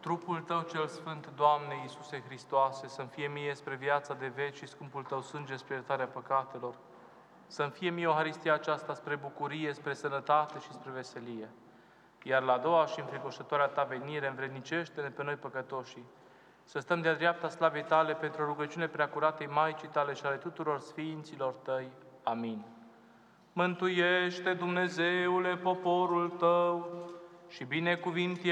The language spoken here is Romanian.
Trupul Tău cel Sfânt, Doamne Iisuse Hristoase, să-mi fie mie spre viața de veci și scumpul Tău sânge spre iertarea păcatelor, să-mi fie mie Euharistia aceasta spre bucurie, spre sănătate și spre veselie. Iar la a doua și înfricoșătoarea Ta venire, învrednicește-ne pe noi păcătoșii, să stăm de-a dreapta slavei Tale pentru o rugăciune preacuratei Maicii Tale și ale tuturor Sfinților Tăi. Amin. Mântuiește, Dumnezeule, poporul Tău și binecuvintează